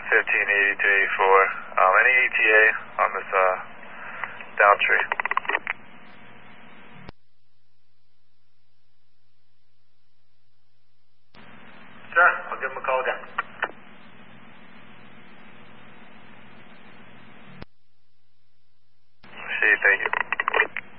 1580 to 84. Any ETA on this down tree? Sir, I'll give him a call again. See, thank you.